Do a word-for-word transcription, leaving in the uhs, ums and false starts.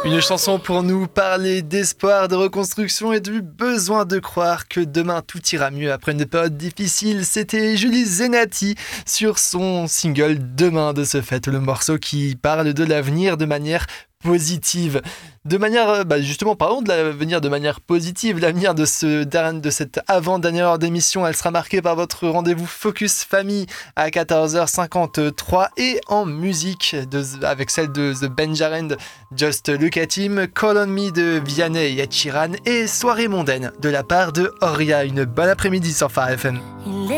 Une chanson pour nous parler d'espoir, de reconstruction et du besoin de croire que demain tout ira mieux après une période difficile. C'était Julie Zenati sur son single Demain. De ce fait, le morceau qui parle de l'avenir de manière positive. De manière, bah justement, parlons de l'avenir de manière positive. L'avenir de, ce, de cette avant-dernière heure d'émission, elle sera marquée par votre rendez-vous Focus Famille à quatorze heures cinquante-trois et en musique de, avec celle de The Benjarend, Just Look at Him, Call on Me de Vianney et Ed Sheeran et Soirée mondaine de la part de Oria. Une bonne après-midi sur Phare F M.